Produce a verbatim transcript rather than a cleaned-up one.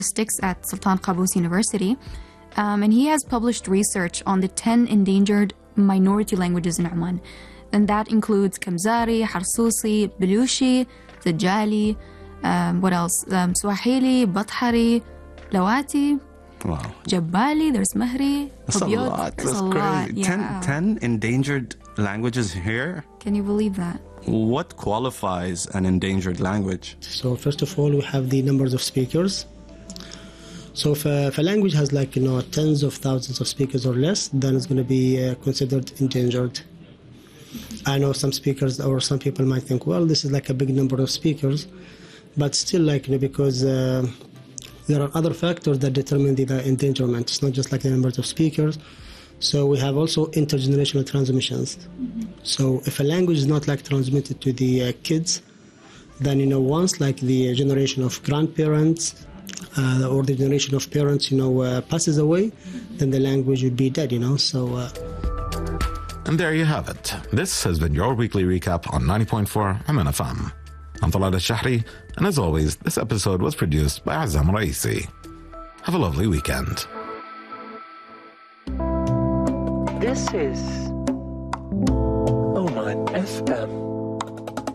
linguistics at Sultan Qaboos University, um, and he has published research on the ten endangered minority languages in Oman. And that includes Kamzari, Harsusi, Belushi, Zajali, um, what else? Um, Swahili, Bathari, Lawati, wow. Jabali, there's Mahri. That's Hubyot. a lot. There's That's a crazy. lot. Yeah. ten, ten endangered languages here? Can you believe that? What qualifies an endangered language? So first of all, we have the numbers of speakers. So if a, if a language has like, you know, tens of thousands of speakers or less, then it's going to be uh, considered endangered. I know some speakers or some people might think, well, this is like a big number of speakers, but still, like, you know, because uh, there are other factors that determine the, the endangerment. It's not just like the numbers of speakers. So we have also intergenerational transmissions. Mm-hmm. So if a language is not like transmitted to the uh, kids, then, you know, once like the generation of grandparents uh, or the generation of parents, you know, uh, passes away, then the language would be dead, you know, so... Uh, And there you have it. This has been your weekly recap on ninety point four M N F M. I'm Talal Al-Shahri, and as always, this episode was produced by Azam Raisi. Have a lovely weekend. This is Oman F M.